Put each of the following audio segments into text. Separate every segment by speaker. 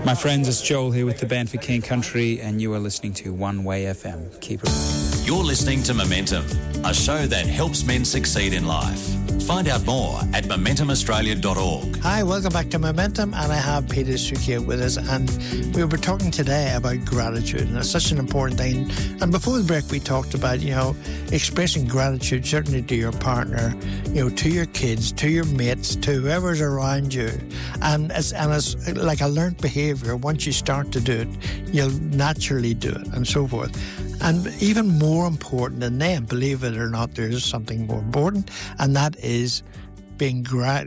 Speaker 1: My friends, it's Joel here with the band for King Country, and you are listening to One Way FM. Keep it.
Speaker 2: You're listening to Momentum, a show that helps men succeed in life. Find out more at MomentumAustralia.org.
Speaker 3: Hi, welcome back to Momentum, and I have Peter Sukia with us, and we were talking today about gratitude, and it's such an important thing. And before the break, we talked about, expressing gratitude, certainly to your partner, to your kids, to your mates, to whoever's around you. And it's like a learned behaviour. Once you start to do it, you'll naturally do it, and so forth. And even more important than them, believe it or not, there is something more important, and that is being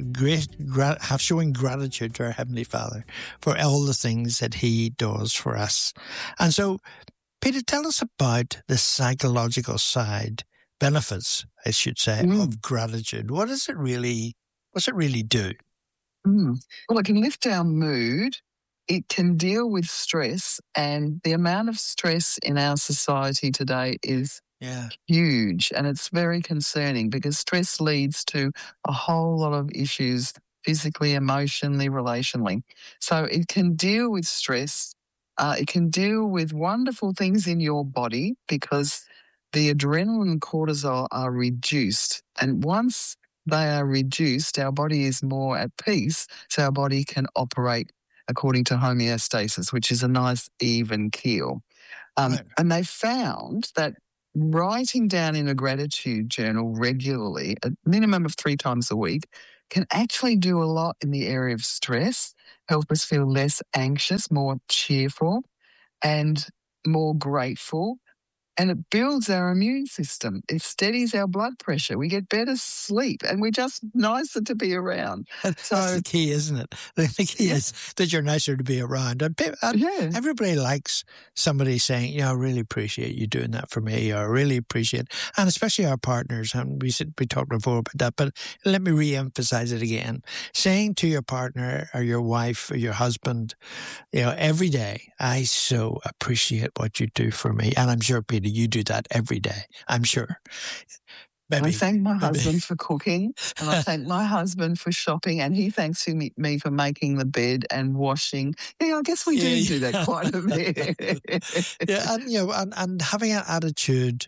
Speaker 3: showing gratitude to our Heavenly Father for all the things that He does for us. And so, Peter, tell us about the psychological side, benefits, I should say, of gratitude. What's it really do?
Speaker 4: Well, it can lift our mood. It can deal with stress, and the amount of stress in our society today is huge, and it's very concerning because stress leads to a whole lot of issues physically, emotionally, relationally. So it can deal with stress. It can deal with wonderful things in your body because the adrenaline and cortisol are reduced, and once they are reduced, our body is more at peace, so our body can operate according to homeostasis, which is a nice even keel. And they found that writing down in a gratitude journal regularly, a minimum of 3 times a week, can actually do a lot in the area of stress, help us feel less anxious, more cheerful, and more grateful. And it builds our immune system. It steadies our blood pressure. We get better sleep, and we're just nicer to be around.
Speaker 3: That's the key, isn't it? The key is that you're nicer to be around. And everybody likes somebody saying, I really appreciate you doing that for me, or I really appreciate, and especially our partners, and we talked before about that, but let me re-emphasize it again. Saying to your partner or your wife or your husband, every day, I so appreciate what you do for me. And I'm sure, Peter, you do that every day, I'm sure.
Speaker 4: I thank my husband for cooking, and I thank my husband for shopping, and he thanks me for making the bed and washing. I guess we do that quite a bit.
Speaker 3: And having an attitude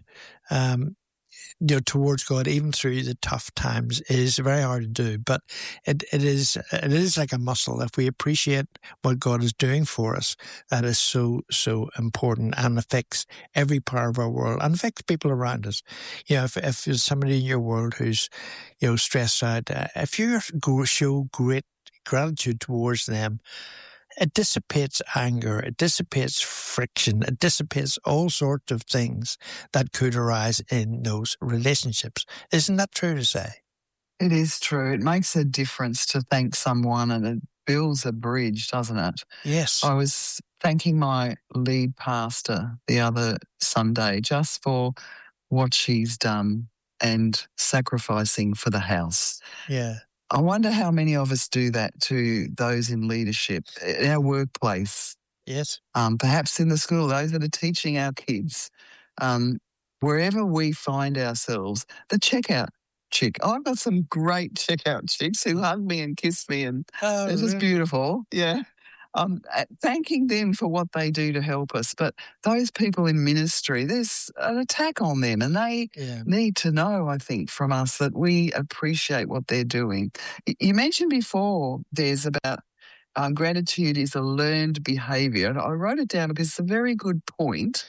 Speaker 3: towards God, even through the tough times, is very hard to do. But it is like a muscle. If we appreciate what God is doing for us, that is so, so important, and affects every part of our world and affects people around us. If there's somebody in your world who's, stressed out, if you show great gratitude towards them, it dissipates anger, it dissipates friction, it dissipates all sorts of things that could arise in those relationships. Isn't that true to say?
Speaker 4: It is true. It makes a difference to thank someone, and it builds a bridge, doesn't it?
Speaker 3: Yes.
Speaker 4: I was thanking my lead pastor the other Sunday just for what she's done and sacrificing for the house.
Speaker 3: Yeah.
Speaker 4: I wonder how many of us do that to those in leadership, in our workplace.
Speaker 3: Yes.
Speaker 4: Perhaps in the school, those that are teaching our kids. Wherever we find ourselves, the checkout chick. I've got some great checkout chicks who hug me and kiss me, and it's just beautiful. Yeah. Thanking them for what they do to help us. But those people in ministry, there's an attack on them, and they need to know, I think, from us that we appreciate what they're doing. You mentioned before, Des, about gratitude is a learned behaviour, and I wrote it down because it's a very good point.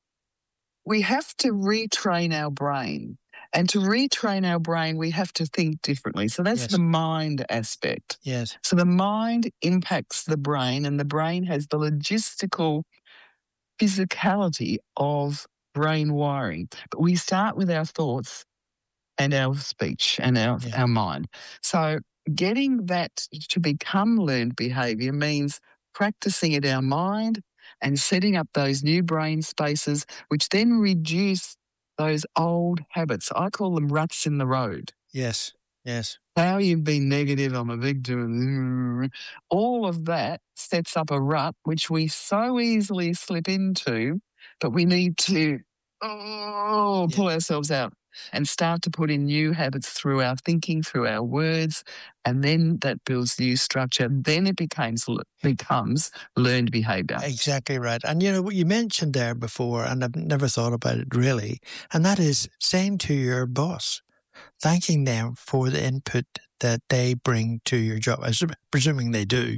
Speaker 4: We have to retrain our brain. And to retrain our brain, we have to think differently. So that's the mind aspect.
Speaker 3: Yes.
Speaker 4: So the mind impacts the brain, and the brain has the logistical physicality of brain wiring. But we start with our thoughts and our speech and our mind. So getting that to become learned behaviour means practicing in our mind and setting up those new brain spaces, which then reduce those old habits. I call them ruts in the road.
Speaker 3: Yes, yes.
Speaker 4: How you've been negative, I'm a victim. All of that sets up a rut, which we so easily slip into, but we need to pull ourselves out. and start to put in new habits through our thinking, through our words, and then that builds new structure. Then it becomes learned behaviour.
Speaker 3: Exactly right. And, what you mentioned there before, and I've never thought about it really, and that is saying to your boss, thanking them for the input that they bring to your job, presuming they do.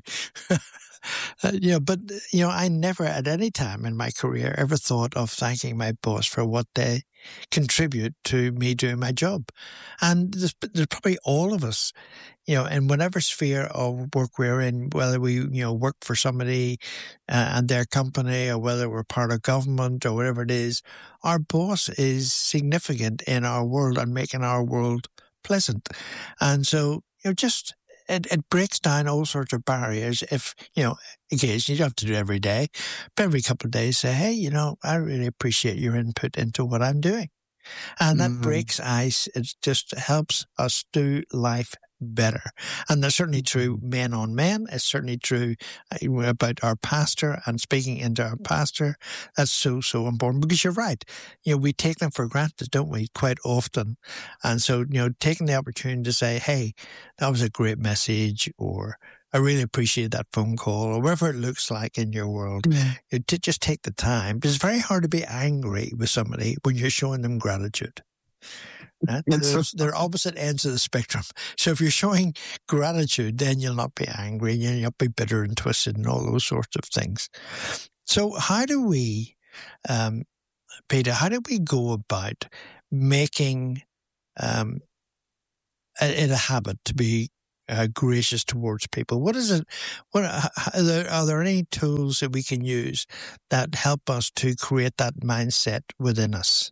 Speaker 3: But I never at any time in my career ever thought of thanking my boss for what they contribute to me doing my job. And there's probably all of us, in whatever sphere of work we're in, whether we, work for somebody and their company, or whether we're part of government or whatever it is, our boss is significant in our world and making our world pleasant. And so, it breaks down all sorts of barriers if, occasionally you don't have to do it every day, but every couple of days say, hey, I really appreciate your input into what I'm doing. And that breaks ice. It just helps us do life better. And that's certainly true men on men. It's certainly true about our pastor and speaking into our pastor. That's so, so important, because you're right. We take them for granted, don't we, quite often. And so, taking the opportunity to say, hey, that was a great message, or I really appreciate that phone call, or whatever it looks like in your world. To just take the time, because it's very hard to be angry with somebody when you're showing them gratitude. Right? They're opposite ends of the spectrum. So if you're showing gratitude, then you'll not be angry, and you'll not be bitter and twisted and all those sorts of things. So how do we, Peter, how do we go about making it a habit to be gracious towards people? What is it? Are there any tools that we can use that help us to create that mindset within us?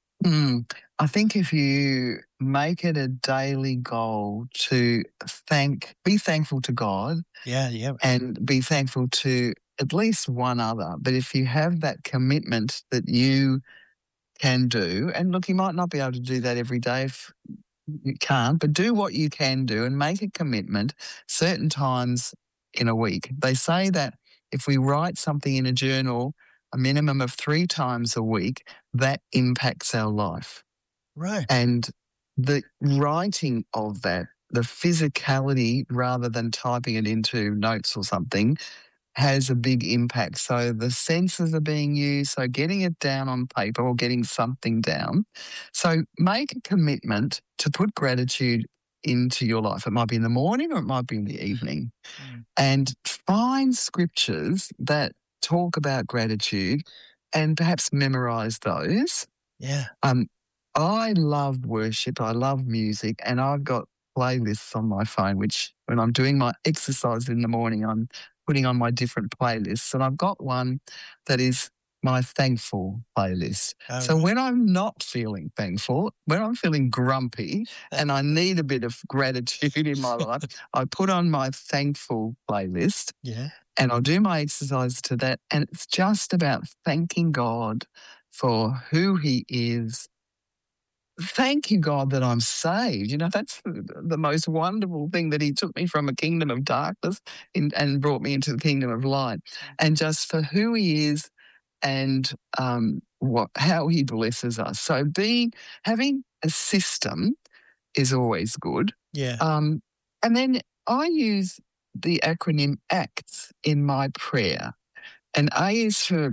Speaker 4: I think if you make it a daily goal to be thankful to God, and be thankful to at least one other, but if you have that commitment that you can do, and look, you might not be able to do that every day if you can't, but do what you can do and make a commitment certain times in a week. They say that if we write something in a journal a minimum of 3 times a week, that impacts our life.
Speaker 3: Right.
Speaker 4: And the writing of that, the physicality, rather than typing it into notes or something, has a big impact. So the senses are being used, so getting it down on paper or getting something down. So make a commitment to put gratitude into your life. It might be in the morning or it might be in the evening. And find scriptures that talk about gratitude and perhaps memorize those.
Speaker 3: Yeah.
Speaker 4: I love worship. I love music, and I've got playlists on my phone, which when I'm doing my exercise in the morning, I'm putting on my different playlists. And I've got one that is my thankful playlist. So when I'm not feeling thankful, when I'm feeling grumpy and I need a bit of gratitude in my life, I put on my thankful playlist.
Speaker 3: Yeah.
Speaker 4: And I'll do my exercise to that. And it's just about thanking God for who He is. Thank you, God, that I'm saved. That's the most wonderful thing, that He took me from a kingdom of darkness and brought me into the kingdom of light. And just for who He is and how He blesses us. So having a system is always good.
Speaker 3: Yeah.
Speaker 4: And then I use the acronym ACTS in my prayer. And A is for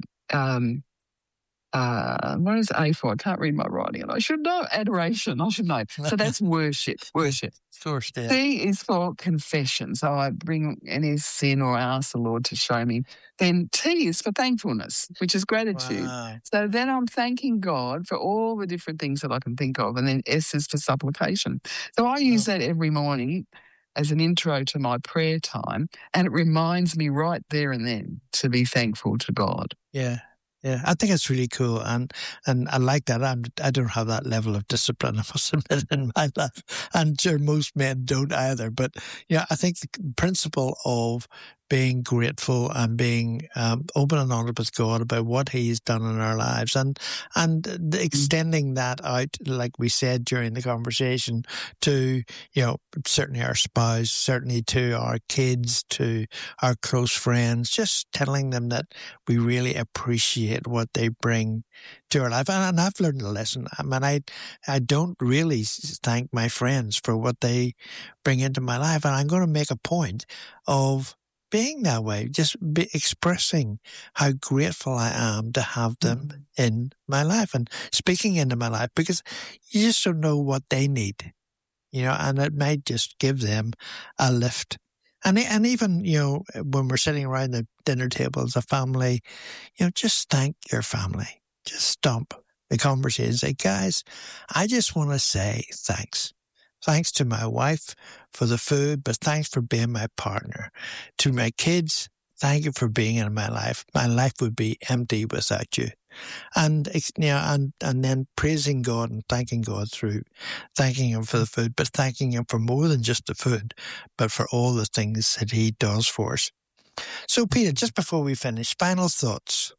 Speaker 4: what is A for? I can't read my writing, and I should know. Adoration, I should know. So that's worship.
Speaker 3: Source, yeah.
Speaker 4: C is for confession. So I bring any sin or ask the Lord to show me. Then T is for thankfulness, which is gratitude.
Speaker 3: Wow.
Speaker 4: So then I'm thanking God for all the different things that I can think of. And then S is for supplication. So I use that every morning as an intro to my prayer time, and it reminds me right there and then to be thankful to God.
Speaker 3: Yeah. Yeah, I think it's really cool, and I like that. I don't have that level of discipline, I must admit, in my life, and sure most men don't either. But I think the principle of being grateful and being open and honest with God about what He's done in our lives, and extending that out, like we said during the conversation, to certainly our spouse, certainly to our kids, to our close friends, just telling them that we really appreciate what they bring to our life. And I've learned a lesson. I mean, I don't really thank my friends for what they bring into my life, and I'm going to make a point of being that way, just expressing how grateful I am to have them in my life and speaking into my life, because you just don't know what they need, and it might just give them a lift. And even, when we're sitting around the dinner table as a family, just thank your family. Just stop the conversation and say, guys, I just want to say thanks. Thanks to my wife for the food, but thanks for being my partner. To my kids, thank you for being in my life. My life would be empty without you. And then praising God and thanking God through thanking Him for the food, but thanking Him for more than just the food, but for all the things that He does for us. So, Peter, just before we finish, final thoughts.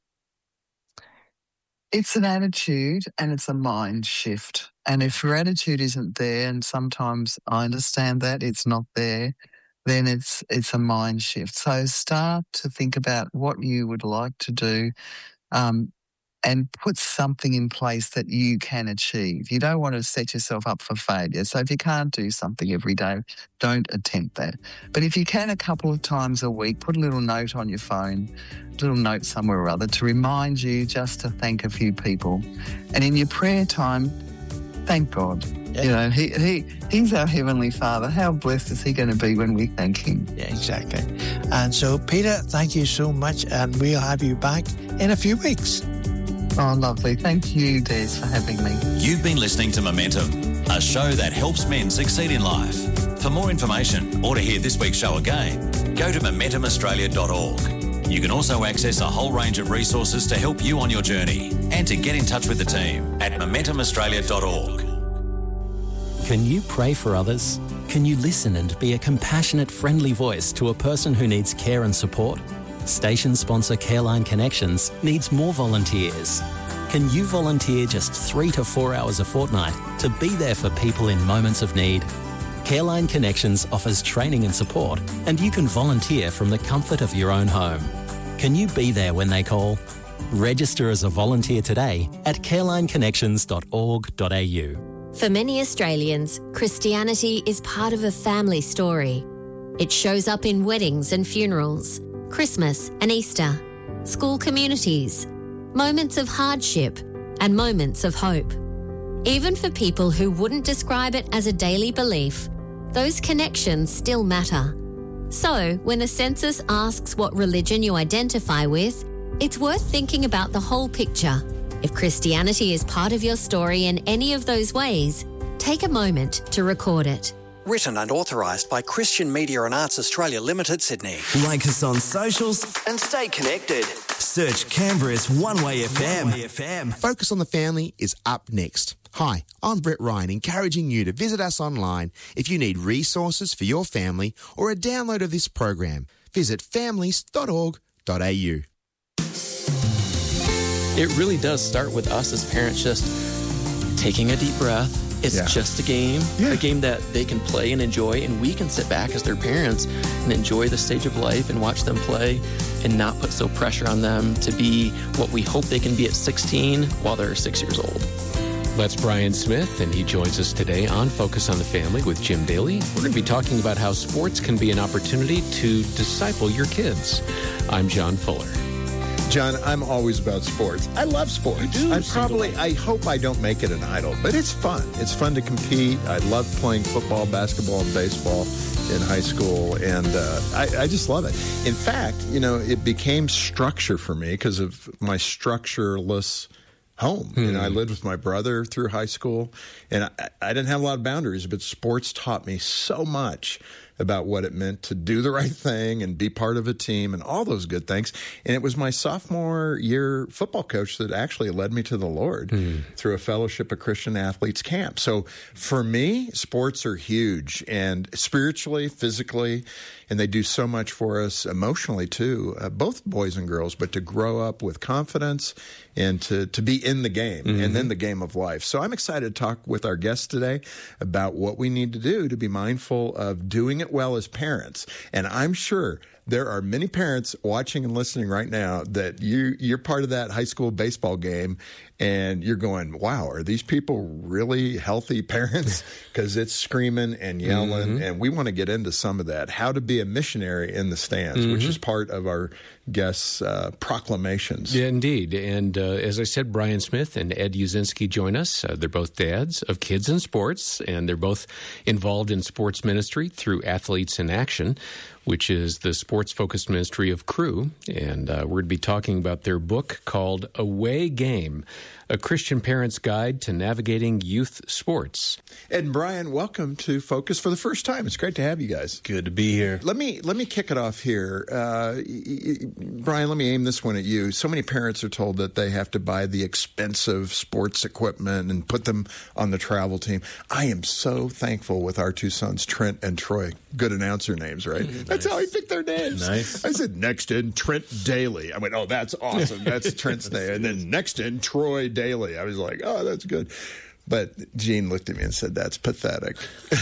Speaker 4: It's an attitude and it's a mind shift. And if your attitude isn't there, and sometimes I understand that it's not there, then it's a mind shift. So start to think about what you would like to do, and put something in place that you can achieve. You don't want to set yourself up for failure. So if you can't do something every day, don't attempt that. But if you can a couple of times a week, put a little note on your phone, a little note somewhere or other to remind you just to thank a few people. And in your prayer time, thank God. Yeah. He's our Heavenly Father. How blessed is He going to be when we thank Him?
Speaker 3: Yeah, exactly. And so, Peter, thank you so much, and we'll have you back in a few weeks.
Speaker 4: Oh, lovely. Thank you, Des, for having me.
Speaker 2: You've been listening to Momentum, a show that helps men succeed in life. For more information or to hear this week's show again, go to MomentumAustralia.org. You can also access a whole range of resources to help you on your journey and to get in touch with the team at MomentumAustralia.org.
Speaker 5: Can you pray for others? Can you listen and be a compassionate, friendly voice to a person who needs care and support? Station sponsor Careline Connections needs more volunteers. Can you volunteer just 3 to 4 hours a fortnight to be there for people in moments of need? Careline Connections offers training and support, and you can volunteer from the comfort of your own home. Can you be there when they call? Register as a volunteer today at carelineconnections.org.au.
Speaker 6: For many Australians, Christianity is part of a family story. It shows up in weddings and funerals, Christmas and Easter, school communities, moments of hardship and moments of hope. Even for people who wouldn't describe it as a daily belief, those connections still matter. So, when the census asks what religion you identify with, it's worth thinking about the whole picture. If Christianity is part of your story in any of those ways, take a moment to record it.
Speaker 7: Written and authorised by Christian Media and Arts Australia Limited, Sydney.
Speaker 8: Like us on socials
Speaker 7: and stay connected.
Speaker 8: Search Canberra's One Way FM.
Speaker 9: Focus on the Family is up next. Hi, I'm Brett Ryan, encouraging you to visit us online if you need resources for your family or a download of this program. Visit families.org.au.
Speaker 10: It really does start with us as parents just taking a deep breath. It's just a game that they can play and enjoy, and we can sit back as their parents and enjoy the stage of life and watch them play and not put so pressure on them to be what we hope they can be at 16 while they're 6 years old.
Speaker 11: That's Brian Smith, and he joins us today on Focus on the Family with Jim Daly. We're going to be talking about how sports can be an opportunity to disciple your kids. I'm John Fuller.
Speaker 12: John, I'm always about sports. I love sports.
Speaker 11: You do.
Speaker 12: I hope I don't make it an idol, but it's fun. It's fun to compete. I loved playing football, basketball, and baseball in high school, and I just love it. In fact, it became structure for me because of my structureless home. I lived with my brother through high school, and I didn't have a lot of boundaries, but sports taught me so much about what it meant to do the right thing and be part of a team and all those good things. And it was my sophomore year football coach that actually led me to the Lord through a Fellowship of Christian Athletes camp. So for me, sports are huge, and spiritually, physically, and they do so much for us emotionally too, both boys and girls, but to grow up with confidence and to be in the game and in the game of life. So I'm excited to talk with our guests today about what we need to do to be mindful of doing it well as parents. And I'm sure there are many parents watching and listening right now that you're part of that high school baseball game, and you're going, wow, are these people really healthy parents? Because it's screaming and yelling, and we want to get into some of that. How to be a missionary in the stands, which is part of our guests' proclamations.
Speaker 11: Yeah, indeed. And as I said, Brian Smith and Ed Uzinski join us. They're both dads of kids in sports, and they're both involved in sports ministry through Athletes in Action, which is the sports-focused ministry of Cru. And we're going to be talking about their book called Away Game, A Christian Parent's Guide to Navigating Youth Sports.
Speaker 12: Ed and Brian, welcome to Focus for the first time. It's great to have you guys.
Speaker 13: Good to be here.
Speaker 12: Let me kick it off here. Brian, let me aim this one at you. So many parents are told that they have to buy the expensive sports equipment and put them on the travel team. I am so thankful with our two sons, Trent and Troy. Good announcer names, right? That's how I picked their names.
Speaker 13: Nice.
Speaker 12: I said, next in, Trent Daly. I went, oh, that's awesome. That's Trent's name. And then next in, Troy Daly. I was like, oh, that's good. But Jean looked at me and said, that's pathetic.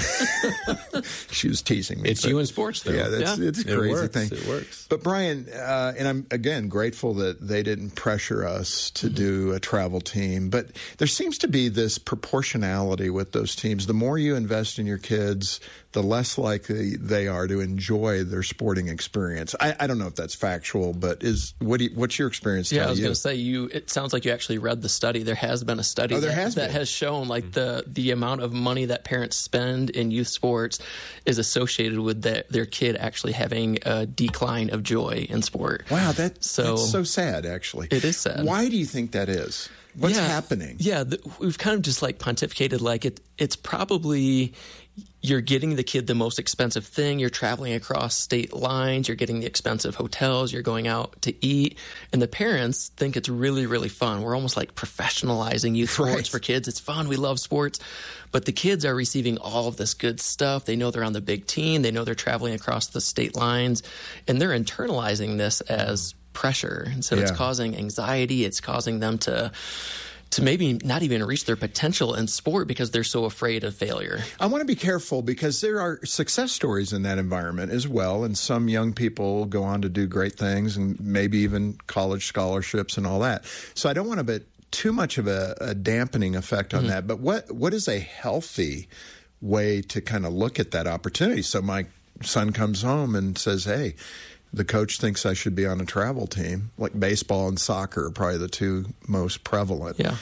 Speaker 12: She was teasing me.
Speaker 11: It's you in sports, though.
Speaker 12: Yeah, it's a crazy thing.
Speaker 13: It works.
Speaker 12: But Brian, and I'm, again, grateful that they didn't pressure us to do a travel team. But there seems to be this proportionality with those teams. The more you invest in your kids, the less likely they are to enjoy their sporting experience. I don't know if that's factual, but what's your experience tell you?
Speaker 10: Yeah, I was going to say, it sounds like you actually read the study. There has been a study that has shown like the amount of money that parents spend in youth sports is associated with their kid actually having a decline of joy in sport.
Speaker 12: Wow, that's so sad, actually.
Speaker 10: It is sad.
Speaker 12: Why do you think that is? What's happening?
Speaker 10: Yeah, we've kind of just like pontificated like it's probably you're getting the kid the most expensive thing. You're traveling across state lines. You're getting the expensive hotels. You're going out to eat. And the parents think it's really, really fun. We're almost like professionalizing youth sports for kids. It's fun. We love sports. But the kids are receiving all of this good stuff. They know they're on the big team. They know they're traveling across the state lines. And they're internalizing this as pressure. And so it's causing anxiety. It's causing them to maybe not even reach their potential in sport because they're so afraid of failure.
Speaker 12: I want to be careful because there are success stories in that environment as well, and some young people go on to do great things and maybe even college scholarships and all that. So I don't want to put too much of a dampening effect on that, but what is a healthy way to kind of look at that opportunity? So my son comes home and says, hey, the coach thinks I should be on a travel team. Like baseball and soccer are probably the two most prevalent.
Speaker 10: Yeah.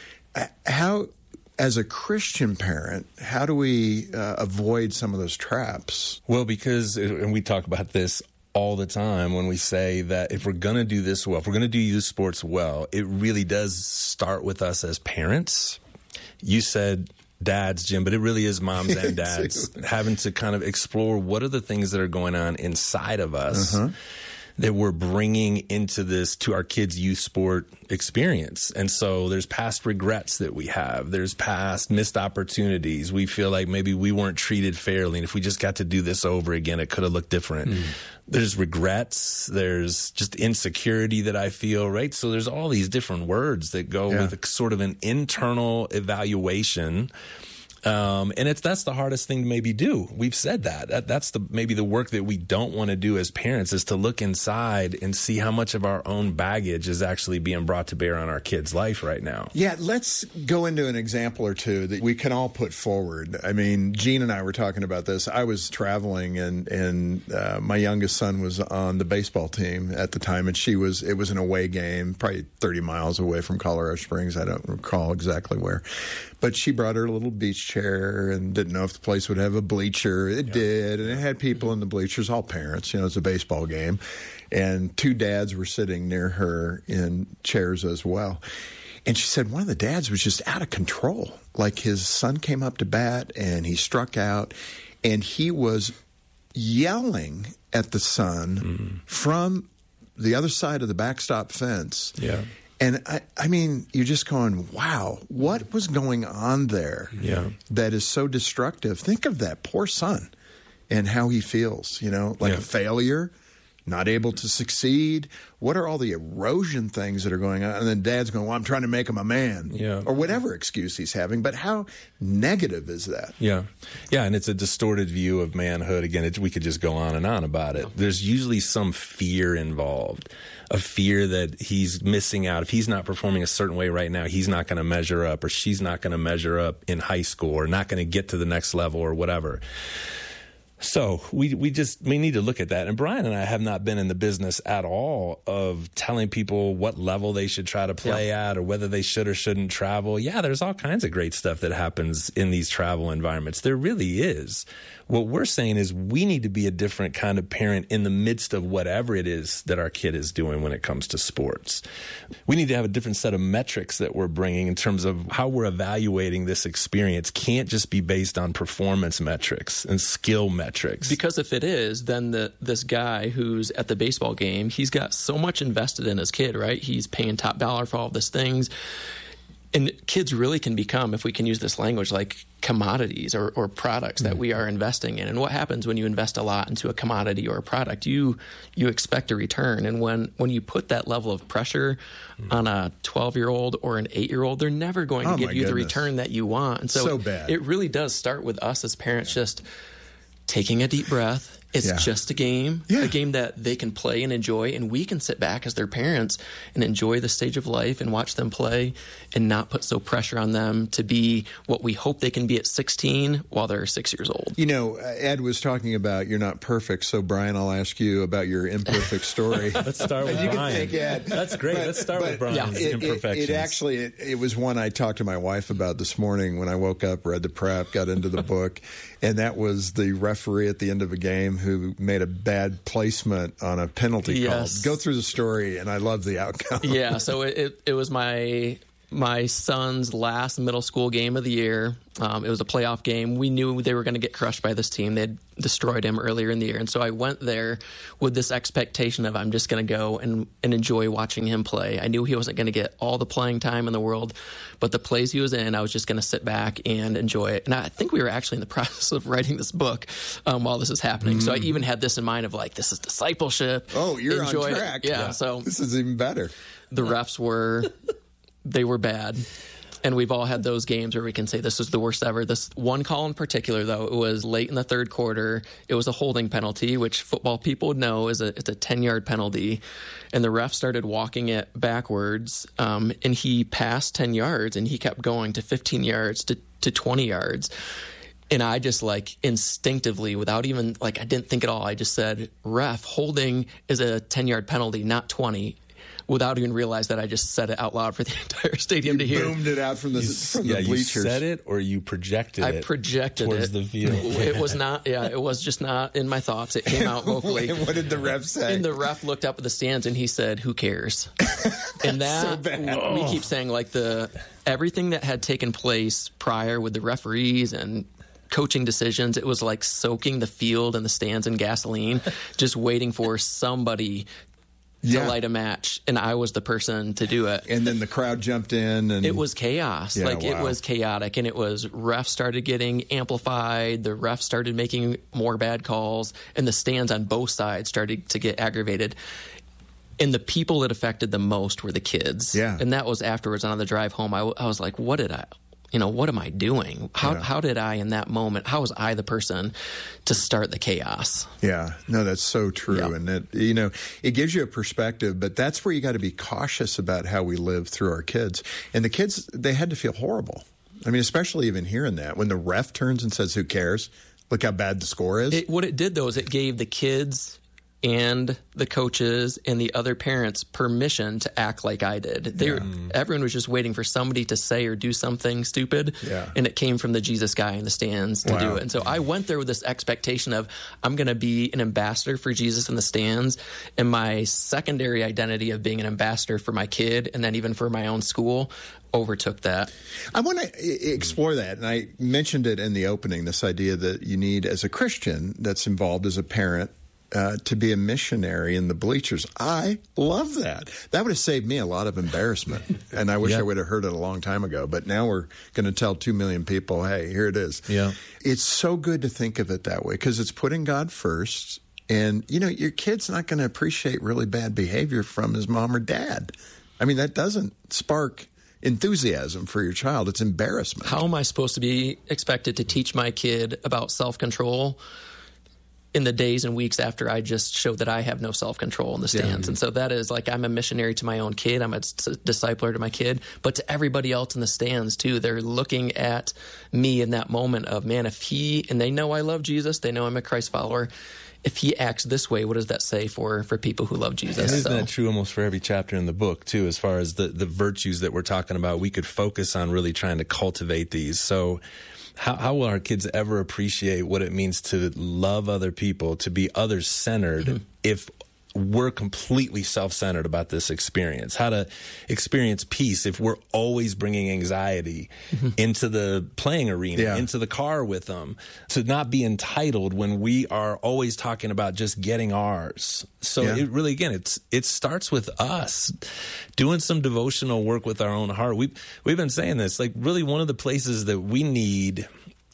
Speaker 12: How, as a Christian parent, how do we avoid some of those traps?
Speaker 13: Well, because, and we talk about this all the time when we say that if we're going to do this well, if we're going to do youth sports well, it really does start with us as parents. You said dads, Jim, but it really is moms and dads having to kind of explore what are the things that are going on inside of us that we're bringing into this, to our kids' youth sport experience. And so there's past regrets that we have. There's past missed opportunities. We feel like maybe we weren't treated fairly, and if we just got to do this over again, it could have looked different. There's regrets. There's just insecurity that I feel, right? So there's all these different words that go with sort of an internal evaluation. And that's the hardest thing to maybe do. We've said that. That's maybe the work that we don't want to do as parents, is to look inside and see how much of our own baggage is actually being brought to bear on our kids' life right now.
Speaker 12: Yeah, let's go into an example or two that we can all put forward. I mean, Jean and I were talking about this. I was traveling, and my youngest son was on the baseball team at the time, and it was an away game, probably 30 miles away from Colorado Springs. I don't recall exactly where. But she brought her little beach chair and didn't know if the place would have a bleacher. It did, and it had people in the bleachers, all parents. It's a baseball game. And two dads were sitting near her in chairs as well. And she said one of the dads was just out of control. Like his son came up to bat, and he struck out, and he was yelling at the son from the other side of the backstop fence.
Speaker 13: Yeah.
Speaker 12: And I mean, you're just going, wow, what was going on there that is so destructive? Think of that poor son and how he feels, like a failure, not able to succeed. What are all the erosion things that are going on? And then dad's going, well, I'm trying to make him a man.
Speaker 13: Yeah.
Speaker 12: Or whatever excuse he's having. But how negative is that?
Speaker 13: Yeah. Yeah, and it's a distorted view of manhood. Again, we could just go on and on about it. There's usually some fear involved, a fear that he's missing out. If he's not performing a certain way right now, he's not going to measure up, or she's not going to measure up in high school, or not going to get to the next level, or whatever. So we need to look at that. And Brian and I have not been in the business at all of telling people what level they should try to play at, or whether they should or shouldn't travel. Yeah, there's all kinds of great stuff that happens in these travel environments. There really is. What we're saying is we need to be a different kind of parent in the midst of whatever it is that our kid is doing when it comes to sports. We need to have a different set of metrics that we're bringing in terms of how we're evaluating this experience. Can't just be based on performance metrics and skill metrics.
Speaker 10: Because if it is, then this guy who's at the baseball game, he's got so much invested in his kid, right? He's paying top dollar for all of these things. And kids really can become, if we can use this language, like commodities or products that we are investing in. And what happens when you invest a lot into a commodity or a product? You expect a return. And when you put that level of pressure on a 12-year-old or an 8-year-old, they're never going to give you the return that you want. And so
Speaker 12: bad.
Speaker 10: It really does start with us as parents just taking a deep breath. It's just a game that they can play and enjoy, and we can sit back as their parents and enjoy the stage of life and watch them play and not put so pressure on them to be what we hope they can be at 16 while they're 6 years old.
Speaker 12: Ed was talking about you're not perfect, so Brian, I'll ask you about your imperfect story.
Speaker 13: Let's start with Brian.
Speaker 12: Can thank Ed.
Speaker 13: That's great. Let's start with Brian's imperfections.
Speaker 12: It was one I talked to my wife about this morning when I woke up, read the prep, got into the book, and that was the referee at the end of a game who made a bad placement on a penalty call. Go through the story, and I love the outcome.
Speaker 10: Yeah, so it was my son's last middle school game of the year. It was a playoff game. We knew they were going to get crushed by this team. They had destroyed him earlier in the year. And so I went there with this expectation of I'm just going to go and enjoy watching him play. I knew he wasn't going to get all the playing time in the world, but the plays he was in, I was just going to sit back and enjoy it. And I think we were actually in the process of writing this book while this is happening. So I even had this in mind of like, this is discipleship.
Speaker 12: Oh, you're on track.
Speaker 10: Yeah, so
Speaker 12: this is even better.
Speaker 10: The refs were bad. And we've all had those games where we can say this is the worst ever. This one call in particular, though, it was late in the third quarter. It was a holding penalty, which football people would know it's a 10-yard penalty. And the ref started walking it backwards, and he passed 10 yards, and he kept going to 15 yards to 20 yards. And I just instinctively, without even I didn't think at all, I just said, ref, holding is a 10-yard penalty, not 20. Without even realize that I just said it out loud for the entire stadium to hear.
Speaker 12: You boomed it out from the bleachers.
Speaker 13: You said it or you projected it?
Speaker 10: I projected
Speaker 13: towards
Speaker 10: it.
Speaker 13: The field.
Speaker 10: It was not, it was just not in my thoughts. It came out vocally.
Speaker 12: What did the ref say?
Speaker 10: And the ref looked up at the stands and he said, who cares? And that,
Speaker 12: so bad.
Speaker 10: We keep saying everything that had taken place prior with the referees and coaching decisions, it was like soaking the field and the stands in gasoline, just waiting for somebody to light a match, and I was the person to do it.
Speaker 12: And then the crowd jumped in, and
Speaker 10: it was chaos. It was chaotic, and it was refs started getting amplified. The refs started making more bad calls, and the stands on both sides started to get aggravated. And the people that affected the most were the kids.
Speaker 12: Yeah.
Speaker 10: And that was afterwards on the drive home. I was like, what am I doing? How did I, in that moment, how was I the person to start the chaos?
Speaker 12: Yeah, no, that's so true.
Speaker 10: Yeah.
Speaker 12: And that, it gives you a perspective, but that's where you got to be cautious about how we live through our kids. And the kids, they had to feel horrible. I mean, especially even hearing that. When the ref turns and says, who cares? Look how bad the score is.
Speaker 10: What it did, though, is it gave the kids and the coaches and the other parents permission to act like I did. Everyone was just waiting for somebody to say or do something stupid, and it came from the Jesus guy in the stands to do it. And so I went there with this expectation of I'm going to be an ambassador for Jesus in the stands, and my secondary identity of being an ambassador for my kid and then even for my own school overtook that.
Speaker 12: I want to explore that, and I mentioned it in the opening, this idea that you need, as a Christian that's involved as a parent, to be a missionary in the bleachers. I love that. That would have saved me a lot of embarrassment, and I wish I would have heard it a long time ago. But now we're going to tell 2 million people, hey, here it is. Yeah. It's so good to think of it that way because it's putting God first. And, you know, your kid's not going to appreciate really bad behavior from his mom or dad. I mean, that doesn't spark enthusiasm for your child. It's embarrassment.
Speaker 10: How am I supposed to be expected to teach my kid about self-control in the days and weeks after I just showed that I have no self-control in the stands? And so that is like, I'm a missionary to my own kid. I'm a discipler to my kid, but to everybody else in the stands too. They're looking at me in that moment of, man, if he, and they know I love Jesus, they know I'm a Christ follower. If he acts this way, what does that say for people who love Jesus?
Speaker 13: Isn't that true almost for every chapter in the book, too, as far as the virtues that we're talking about? We could focus on really trying to cultivate these. So how will our kids ever appreciate what it means to love other people, to be others-centered, if we're completely self-centered about this experience? How to experience peace if we're always bringing anxiety into the playing arena, into the car with them, to not be entitled when we are always talking about just getting ours. So it really, again, it starts with us doing some devotional work with our own heart. We've been saying this, like, really one of the places that we need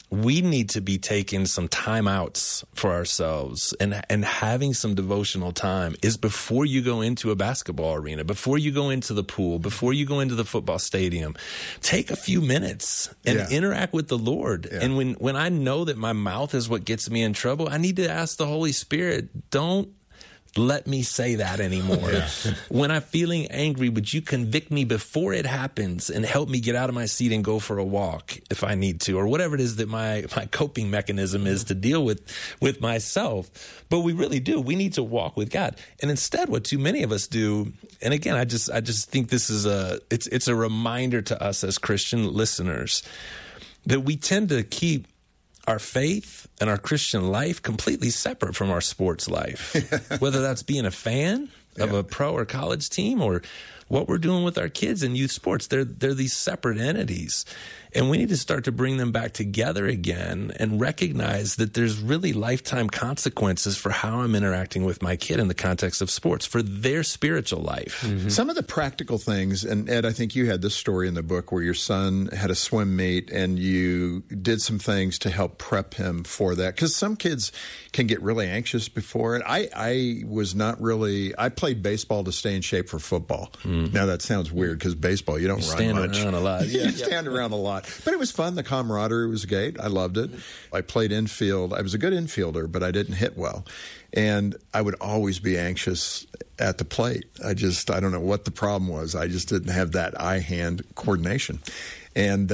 Speaker 13: to be taking some time outs for ourselves and having some devotional time is before you go into a basketball arena, before you go into the pool, before you go into the football stadium. Take a few minutes and interact with the Lord. And when I know that my mouth is what gets me in trouble, I need to ask the Holy Spirit, don't let me say that anymore. When I'm feeling angry, would you convict me before it happens and help me get out of my seat and go for a walk if I need to, or whatever it is that my coping mechanism is to deal with myself. But we really do. We need to walk with God. And instead, what too many of us do, and again, I just think this is it's a reminder to us as Christian listeners that we tend to keep our faith and our Christian life completely separate from our sports life, whether that's being a fan of a pro or college team or what we're doing with our kids in youth sports. They're these separate entities. And we need to start to bring them back together again and recognize that there's really lifetime consequences for how I'm interacting with my kid in the context of sports for their spiritual life.
Speaker 12: Some of the practical things, and Ed, I think you had this story in the book where your son had a swim meet and you did some things to help prep him for that. Because some kids can get really anxious before it. I was not really, I played baseball to stay in shape for football. Now that sounds weird because baseball, you don't run much.
Speaker 13: Stand around a lot.
Speaker 12: You stand around a lot. But it was fun. The camaraderie was great. I loved it. I played infield. I was a good infielder, but I didn't hit well. And I would always be anxious at the plate. I don't know what the problem was. I just didn't have that eye-hand coordination. And,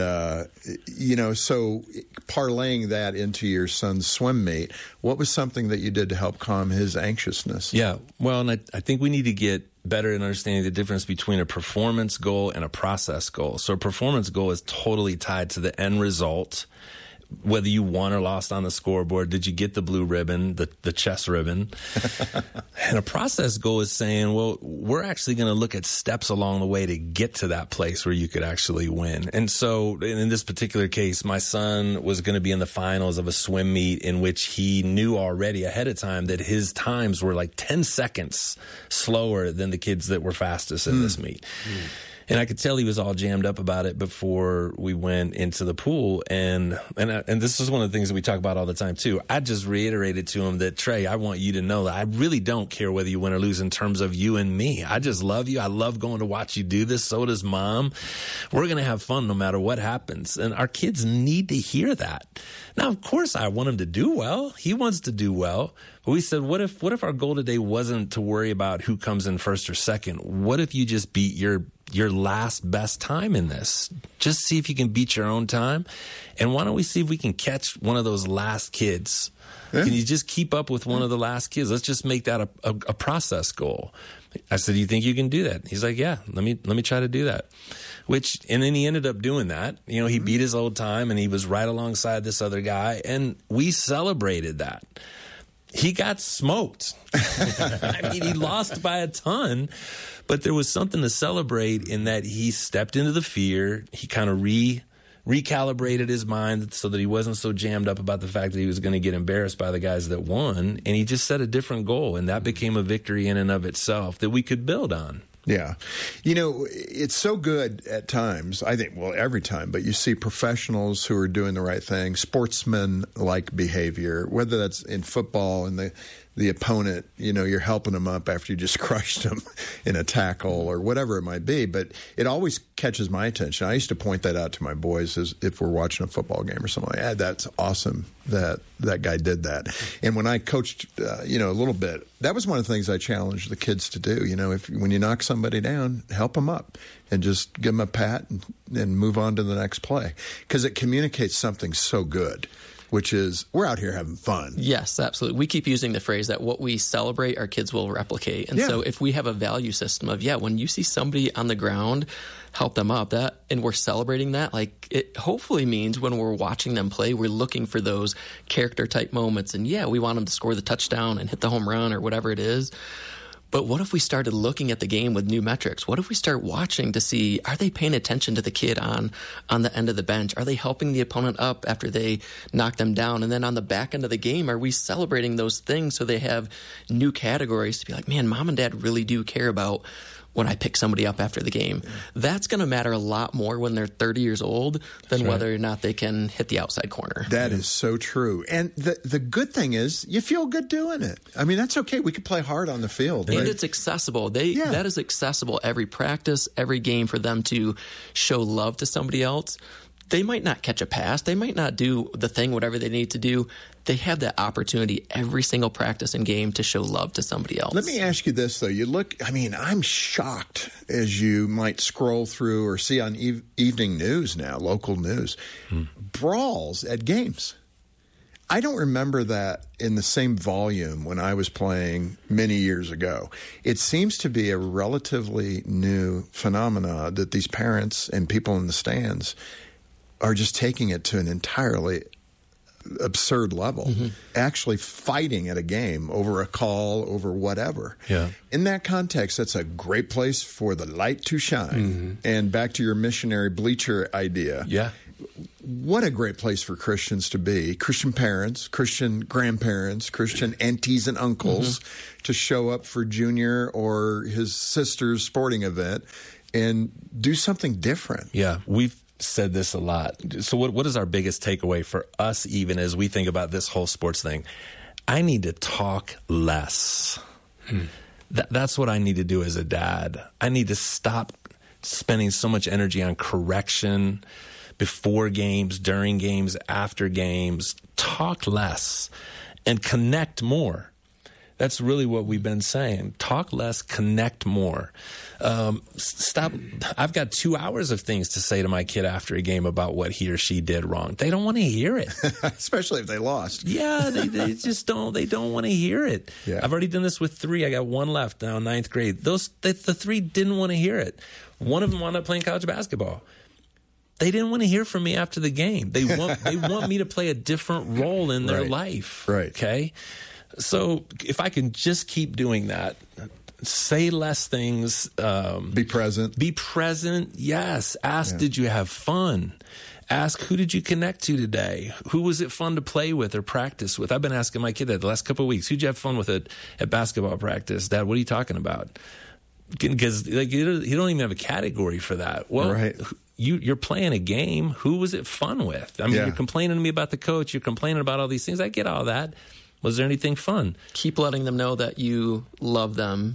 Speaker 12: so parlaying that into your son's swim meet, what was something that you did to help calm his anxiousness?
Speaker 13: Yeah, well, and I think we need to get better in understanding the difference between a performance goal and a process goal. So a performance goal is totally tied to the end result, whether you won or lost on the scoreboard. Did you get the blue ribbon, the chess ribbon? And a process goal is saying, well, we're actually going to look at steps along the way to get to that place where you could actually win. And so in this particular case, my son was going to be in the finals of a swim meet in which he knew already ahead of time that his times were like 10 seconds slower than the kids that were fastest in this meet. And I could tell he was all jammed up about it before we went into the pool. And this is one of the things that we talk about all the time, too. I just reiterated to him that, Trey, I want you to know that I really don't care whether you win or lose in terms of you and me. I just love you. I love going to watch you do this. So does Mom. We're going to have fun no matter what happens. And our kids need to hear that. Now, of course, I want him to do well. He wants to do well. But we said, what if our goal today wasn't to worry about who comes in first or second? What if you just beat your your last best time in this. Just see if you can beat your own time. And why don't we see if we can catch one of those last kids? Yeah. Can you just keep up with one of the last kids? Let's just make that a process goal. I said, do you think you can do that? He's like, yeah, let me try to do that. And then he ended up doing that. You know, he beat his old time, and he was right alongside this other guy, and we celebrated that. He got smoked. I mean, he lost by a ton, but there was something to celebrate in that he stepped into the fear. He kind of recalibrated his mind so that he wasn't so jammed up about the fact that he was going to get embarrassed by the guys that won. And he just set a different goal, and that became a victory in and of itself that we could build on.
Speaker 12: Yeah. You know, it's so good at times, I think, well, every time, but you see professionals who are doing the right thing, sportsman-like behavior, whether that's in football and the opponent, you know, you're helping them up after you just crushed them in a tackle or whatever it might be. But it always catches my attention. I used to point that out to my boys as if we're watching a football game or something like that. That's awesome that guy did that. And when I coached, you know, a little bit, that was one of the things I challenged the kids to do. You know, when you knock somebody down, help them up and just give them a pat and move on to the next play, because it communicates something so good, which is we're out here having fun.
Speaker 10: Yes, absolutely. We keep using the phrase that what we celebrate, our kids will replicate. And so if we have a value system of, when you see somebody on the ground, help them up, and we're celebrating that, like, it hopefully means when we're watching them play, we're looking for those character type moments. And we want them to score the touchdown and hit the home run or whatever it is. But what if we started looking at the game with new metrics? What if we start watching to see, are they paying attention to the kid on the end of the bench? Are they helping the opponent up after they knock them down? And then on the back end of the game, are we celebrating those things so they have new categories to be like, man, mom and dad really do care about when I pick somebody up after the game? That's going to matter a lot more when they're 30 years old than whether or not they can hit the outside corner.
Speaker 12: That is so true. And the good thing is you feel good doing it. I mean, that's okay. We can play hard on the field.
Speaker 10: And it's accessible. That is accessible every practice, every game for them to show love to somebody else. They might not catch a pass. They might not do the thing, whatever they need to do. They have that opportunity every single practice and game to show love to somebody else.
Speaker 12: Let me ask you this, though. I'm shocked as you might scroll through or see on evening news now, local news, brawls at games. I don't remember that in the same volume when I was playing many years ago. It seems to be a relatively new phenomena that these parents and people in the stands are just taking it to an entirely absurd level, actually fighting at a game over a call, over whatever.
Speaker 13: Yeah.
Speaker 12: In that context, that's a great place for the light to shine. And back to your missionary bleacher idea.
Speaker 13: Yeah.
Speaker 12: What a great place for Christians to be, Christian parents, Christian grandparents, Christian aunties and uncles to show up for Junior or his sister's sporting event and do something different.
Speaker 13: Yeah, we've said this a lot. So what is our biggest takeaway for us, even as we think about this whole sports thing? I need to talk less. That's what I need to do as a dad. I need to stop spending so much energy on correction before games, during games, after games. Talk less and connect more. That's really what we've been saying. Talk less, connect more. Stop. I've got 2 hours of things to say to my kid after a game about what he or she did wrong. They don't want to hear it.
Speaker 12: Especially if they lost.
Speaker 13: Yeah, they just don't. They don't want to hear it.
Speaker 12: Yeah.
Speaker 13: I've already done this with 3. I got 1 left now in 9th grade. The 3 didn't want to hear it. One of them wound up playing college basketball. They didn't want to hear from me after the game. They want me to play a different role in their life.
Speaker 12: Right.
Speaker 13: Okay? So if I can just keep doing that, say less things.
Speaker 12: Be present.
Speaker 13: Be present, yes. Ask, did you have fun? Ask, who did you connect to today? Who was it fun to play with or practice with? I've been asking my kid that the last couple of weeks. Who'd you have fun with at basketball practice? Dad, what are you talking about? Because you don't even have a category for that. Well, you're playing a game. Who was it fun with? I mean, you're complaining to me about the coach. You're complaining about all these things. I get all that. Was there anything fun?
Speaker 10: Keep letting them know that you love them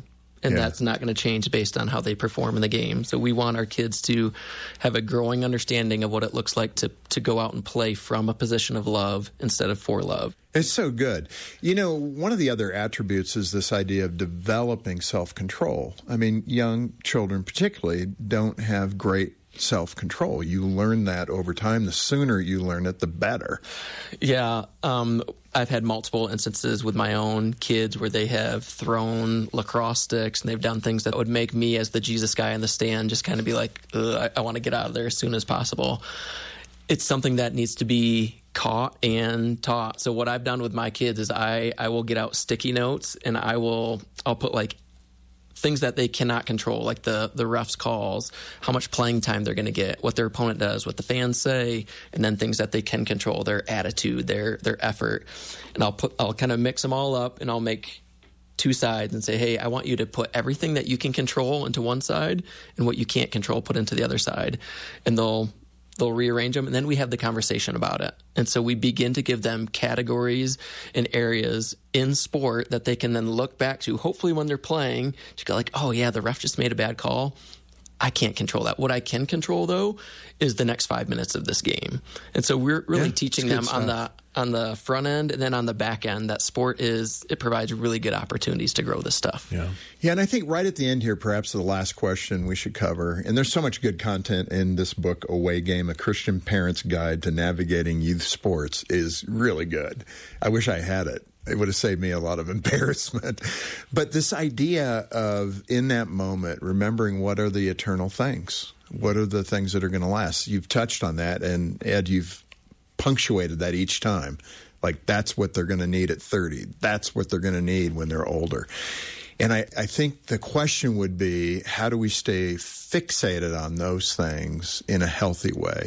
Speaker 10: And that's not going to change based on how they perform in the game. So we want our kids to have a growing understanding of what it looks like to go out and play from a position of love instead of for love.
Speaker 12: It's so good. You know, one of the other attributes is this idea of developing self-control. I mean, young children particularly don't have great self-control. You learn that over time. The sooner you learn it, the better.
Speaker 10: Yeah. I've had multiple instances with my own kids where they have thrown lacrosse sticks and they've done things that would make me, as the Jesus guy in the stand, just kind of be like, I want to get out of there as soon as possible. It's something that needs to be caught and taught. So what I've done with my kids is I will get out sticky notes and I'll put like things that they cannot control, like the ref's calls, how much playing time they're going to get, what their opponent does, what the fans say, and then things that they can control, their attitude, their effort. And I'll kind of mix them all up, and I'll make two sides and say, hey, I want you to put everything that you can control into one side and what you can't control put into the other side. And they'll rearrange them, and then we have the conversation about it. And so we begin to give them categories and areas in sport that they can then look back to, hopefully when they're playing, to go like, oh, yeah, the ref just made a bad call. I can't control that. What I can control, though, is the next 5 minutes of this game. And so we're really teaching them on the front end, and then on the back end, that sport it provides really good opportunities to grow this stuff.
Speaker 12: Yeah, and I think right at the end here, perhaps the last question we should cover, and there's so much good content in this book, Away Game, A Christian Parent's Guide to Navigating Youth Sports, is really good. I wish I had it. It would have saved me a lot of embarrassment. But this idea of, in that moment, remembering what are the eternal things? What are the things that are going to last? You've touched on that, and Ed, you've punctuated that each time. Like, that's what they're going to need at 30. That's what they're going to need when they're older. And I think the question would be, how do we stay fixated on those things in a healthy way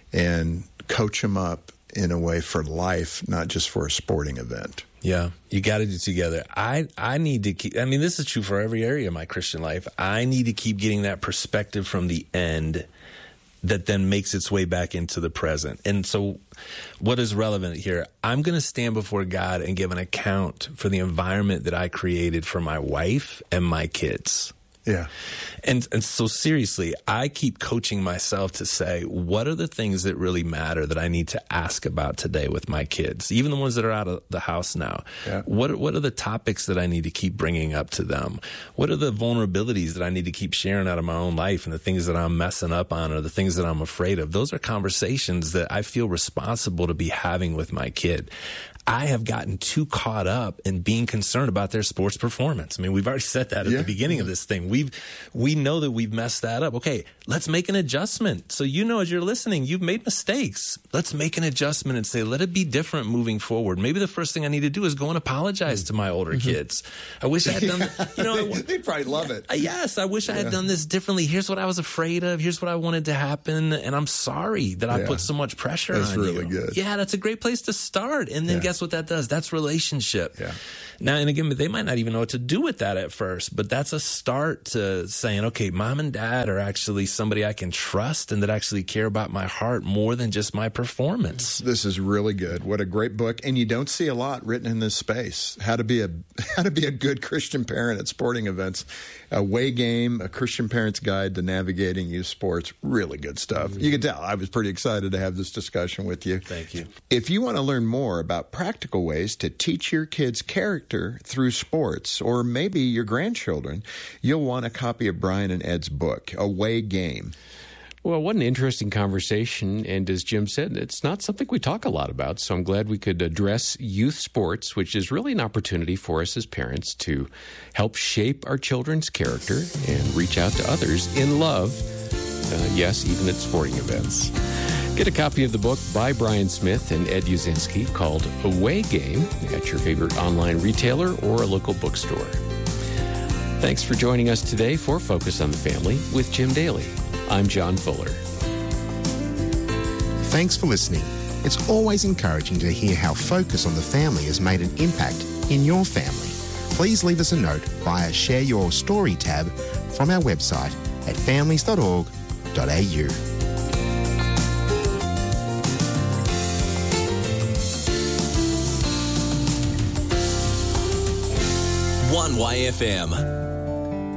Speaker 12: and coach them up in a way for life, not just for a sporting event?
Speaker 13: Yeah, you got to do it together. I need to keep, I mean, this is true for every area of my Christian life. I need to keep getting that perspective from the end that then makes its way back into the present. And so what is relevant here? I'm going to stand before God and give an account for the environment that I created for my wife and my kids.
Speaker 12: Yeah.
Speaker 13: And so seriously, I keep coaching myself to say, what are the things that really matter that I need to ask about today with my kids, even the ones that are out of the house now?
Speaker 12: Yeah.
Speaker 13: What are the topics that I need to keep bringing up to them? What are the vulnerabilities that I need to keep sharing out of my own life and the things that I'm messing up on or the things that I'm afraid of? Those are conversations that I feel responsible to be having with my kid. I have gotten too caught up in being concerned about their sports performance. I mean, we've already said that at the beginning of this thing. We know that we've messed that up. Okay, let's make an adjustment. So as you're listening, you've made mistakes. Let's make an adjustment and say, let it be different moving forward. Maybe the first thing I need to do is go and apologize to my older kids. I wish I had done that.
Speaker 12: They'd probably love it.
Speaker 13: Yes, I wish I had done this differently. Here's what I was afraid of. Here's what I wanted to happen. And I'm sorry that I put so much pressure on you.
Speaker 12: That's really good.
Speaker 13: Yeah, that's a great place to start. And then guess what that does? That's relationship.
Speaker 12: Yeah.
Speaker 13: Now, and again, they might not even know what to do with that at first, but that's a start to saying, okay, mom and dad are actually somebody I can trust and that actually care about my heart more than just my performance.
Speaker 12: This is really good. What a great book. And you don't see a lot written in this space. How to be a good Christian parent at sporting events. Away Game, A Christian Parent's Guide to Navigating Youth Sports. Really good stuff. You can tell I was pretty excited to have this discussion with you.
Speaker 13: Thank you.
Speaker 12: If you want to learn more about practical ways to teach your kids character through sports, or maybe your grandchildren, you'll want a copy of Brian and Ed's book, Away Game.
Speaker 11: Well, what an interesting conversation. And as Jim said, it's not something we talk a lot about. So I'm glad we could address youth sports, which is really an opportunity for us as parents to help shape our children's character and reach out to others in love. Yes, even at sporting events. Get a copy of the book by Brian Smith and Ed Uzinski called Away Game at your favorite online retailer or a local bookstore. Thanks for joining us today for Focus on the Family with Jim Daly. I'm John Fuller.
Speaker 9: Thanks for listening. It's always encouraging to hear how Focus on the Family has made an impact in your family. Please leave us a note via Share Your Story tab from our website at families.org.au.
Speaker 8: One YFM.